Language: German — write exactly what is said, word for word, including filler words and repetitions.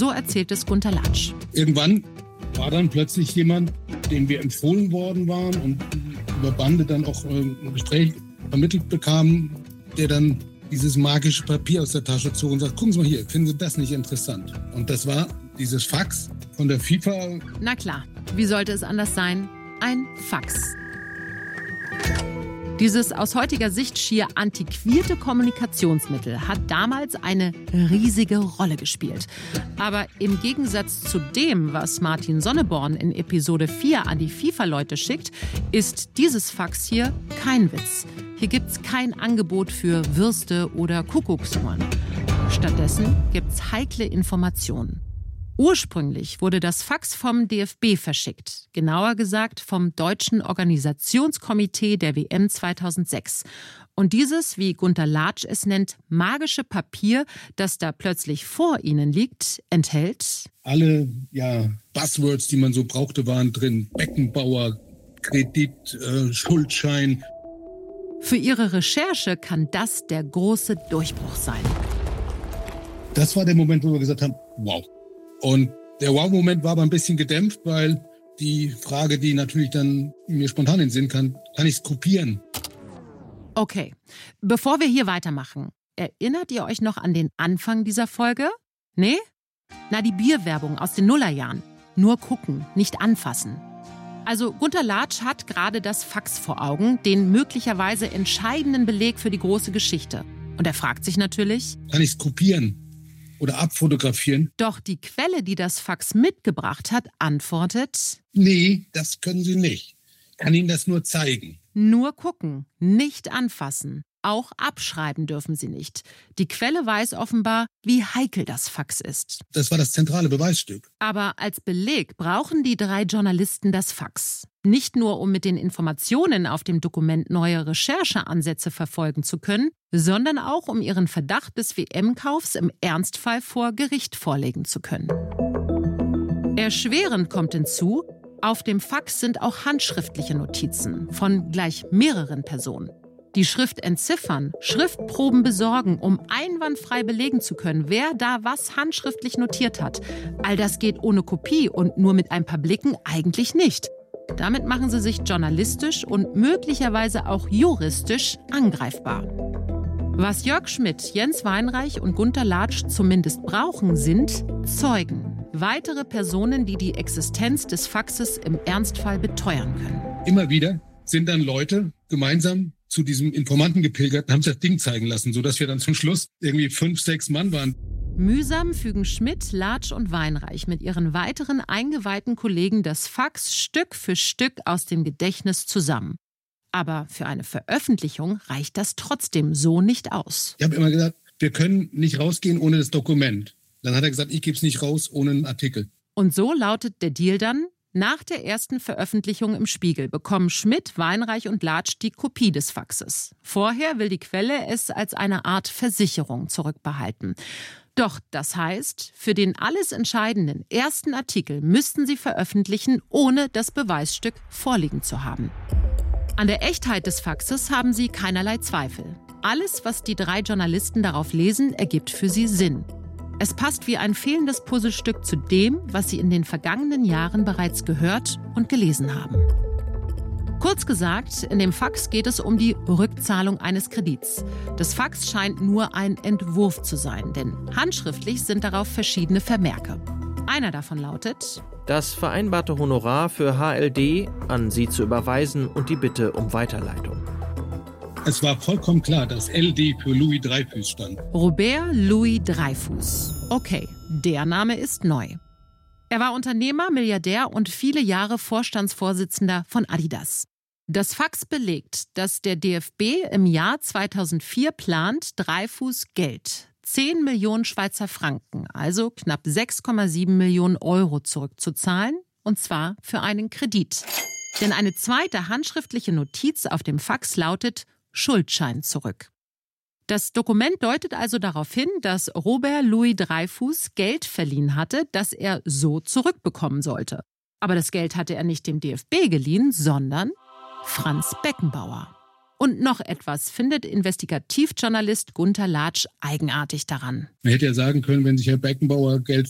So erzählt es Gunter Latsch. Irgendwann war dann plötzlich jemand, dem wir empfohlen worden waren und über Bande dann auch ein Gespräch vermittelt bekamen, der dann dieses magische Papier aus der Tasche zog und sagt, gucken Sie mal hier, finden Sie das nicht interessant? Und das war dieses Fax von der FIFA. Na klar, wie sollte es anders sein? Ein Fax. Dieses aus heutiger Sicht schier antiquierte Kommunikationsmittel hat damals eine riesige Rolle gespielt. Aber im Gegensatz zu dem, was Martin Sonneborn in Episode vier an die FIFA-Leute schickt, ist dieses Fax hier kein Witz. Hier gibt's kein Angebot für Würste oder Kuckucksuhren. Stattdessen gibt's heikle Informationen. Ursprünglich wurde das Fax vom D F B verschickt, genauer gesagt vom Deutschen Organisationskomitee der W M zweitausendsechs. Und dieses, wie Gunter Latsch es nennt, magische Papier, das da plötzlich vor ihnen liegt, enthält alle ja, Buzzwords, die man so brauchte, waren drin. Beckenbauer, Kredit, äh, Schuldschein. Für ihre Recherche kann das der große Durchbruch sein. Das war der Moment, wo wir gesagt haben, wow. Und der Wow-Moment war aber ein bisschen gedämpft, weil die Frage, die natürlich dann mir spontan in den Sinn kann, kann ich es kopieren? Okay, bevor wir hier weitermachen, erinnert ihr euch noch an den Anfang dieser Folge? Nee? Na, die Bierwerbung aus den Nullerjahren. Nur gucken, nicht anfassen. Also Gunter Latsch hat gerade das Fax vor Augen, den möglicherweise entscheidenden Beleg für die große Geschichte. Und er fragt sich natürlich, kann ich es kopieren? Oder abfotografieren? Doch die Quelle, die das Fax mitgebracht hat, antwortet: Nee, das können Sie nicht. Ich kann Ihnen das nur zeigen. Nur gucken, nicht anfassen. Auch abschreiben dürfen Sie nicht. Die Quelle weiß offenbar, wie heikel das Fax ist. Das war das zentrale Beweisstück. Aber als Beleg brauchen die drei Journalisten das Fax. Nicht nur, um mit den Informationen auf dem Dokument neue Rechercheansätze verfolgen zu können, sondern auch, um ihren Verdacht des W M-Kaufs im Ernstfall vor Gericht vorlegen zu können. Erschwerend kommt hinzu, auf dem Fax sind auch handschriftliche Notizen von gleich mehreren Personen. Die Schrift entziffern, Schriftproben besorgen, um einwandfrei belegen zu können, wer da was handschriftlich notiert hat. All das geht ohne Kopie und nur mit ein paar Blicken eigentlich nicht. Damit machen sie sich journalistisch und möglicherweise auch juristisch angreifbar. Was Jörg Schmidt, Jens Weinreich und Gunter Latsch zumindest brauchen, sind Zeugen. Weitere Personen, die die Existenz des Faxes im Ernstfall beteuern können. Immer wieder sind dann Leute gemeinsam zu diesem Informanten gepilgert und haben sich das Ding zeigen lassen, sodass wir dann zum Schluss irgendwie fünf, sechs Mann waren. Mühsam fügen Schmidt, Latsch und Weinreich mit ihren weiteren eingeweihten Kollegen das Fax Stück für Stück aus dem Gedächtnis zusammen. Aber für eine Veröffentlichung reicht das trotzdem so nicht aus. Ich habe immer gesagt, wir können nicht rausgehen ohne das Dokument. Dann hat er gesagt, ich gebe es nicht raus ohne einen Artikel. Und so lautet der Deal dann: Nach der ersten Veröffentlichung im Spiegel bekommen Schmidt, Weinreich und Latsch die Kopie des Faxes. Vorher will die Quelle es als eine Art Versicherung zurückbehalten. Doch das heißt, für den alles entscheidenden ersten Artikel müssten sie veröffentlichen, ohne das Beweisstück vorliegen zu haben. An der Echtheit des Faxes haben sie keinerlei Zweifel. Alles, was die drei Journalisten darauf lesen, ergibt für sie Sinn. Es passt wie ein fehlendes Puzzlestück zu dem, was sie in den vergangenen Jahren bereits gehört und gelesen haben. Kurz gesagt, in dem Fax geht es um die Rückzahlung eines Kredits. Das Fax scheint nur ein Entwurf zu sein, denn handschriftlich sind darauf verschiedene Vermerke. Einer davon lautet: Das vereinbarte Honorar für H L D an Sie zu überweisen und die Bitte um Weiterleitung. Es war vollkommen klar, dass L D für Louis Dreyfus stand. Robert Louis Dreyfus. Okay, der Name ist neu. Er war Unternehmer, Milliardär und viele Jahre Vorstandsvorsitzender von Adidas. Das Fax belegt, dass der D F B im Jahr zweitausendvier plant, Dreyfus Geld, zehn Millionen Schweizer Franken, also knapp sechs Komma sieben Millionen Euro zurückzuzahlen, und zwar für einen Kredit. Denn eine zweite handschriftliche Notiz auf dem Fax lautet Schuldschein zurück. Das Dokument deutet also darauf hin, dass Robert Louis Dreyfus Geld verliehen hatte, das er so zurückbekommen sollte. Aber das Geld hatte er nicht dem D F B geliehen, sondern Franz Beckenbauer. Und noch etwas findet Investigativjournalist Gunter Latsch eigenartig daran. Man hätte ja sagen können, wenn sich Herr Beckenbauer Geld